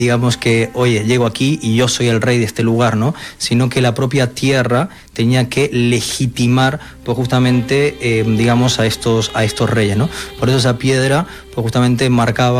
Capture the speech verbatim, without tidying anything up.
digamos que, oye, llego aquí y yo soy el rey de este lugar, ¿no? Sino que la propia tierra tenía que legitimar, pues justamente, eh, digamos, a estos, a estos reyes, ¿no? Por eso esa piedra, pues justamente marcaba